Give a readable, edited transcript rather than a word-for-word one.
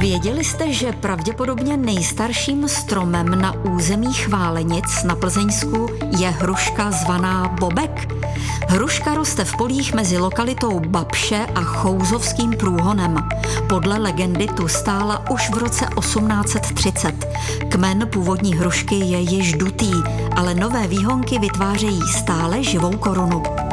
Věděli jste, že pravděpodobně nejstarším stromem na území Chválenic na Plzeňsku je hruška zvaná bobek? Hruška roste v polích mezi lokalitou Babše a Chouzovským průhonem. Podle legendy tu stála už v roce 1830. Kmen původní hrušky je již dutý, ale nové výhonky vytvářejí stále živou korunu.